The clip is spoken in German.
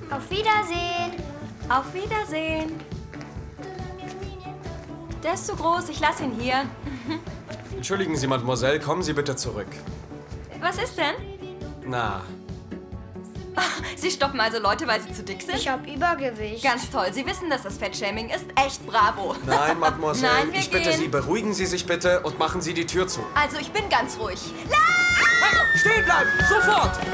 Auf Wiedersehen. Auf Wiedersehen. Der ist zu groß, ich lasse ihn hier. Entschuldigen Sie, Mademoiselle, kommen Sie bitte zurück. Was ist denn? Na, Sie stoppen also Leute, weil sie zu dick sind? Ich habe Übergewicht. Ganz toll. Sie wissen, dass das Fettshaming ist. Echt bravo. nein, Mademoiselle, Nein, wir ich bitte gehen. Sie, beruhigen Sie sich bitte und machen Sie die Tür zu. Also, ich bin ganz ruhig. Stehen bleiben! Sofort!